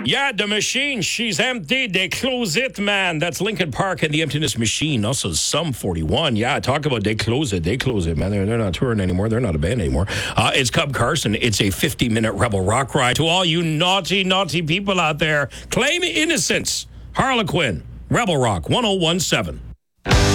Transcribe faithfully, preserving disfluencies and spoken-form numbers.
Yeah, the machine, she's empty. They close it, man. That's Linkin Park and the Emptiness Machine. Also, Sum forty-one. Yeah, talk about they close it. They close it, man. They're, they're not touring anymore. They're not a band anymore. Uh, it's Cub Carson. It's a fifty-minute Rebel Rock ride. To all you naughty, naughty people out there, claim innocence. Harlequin, Rebel Rock, one oh one seven.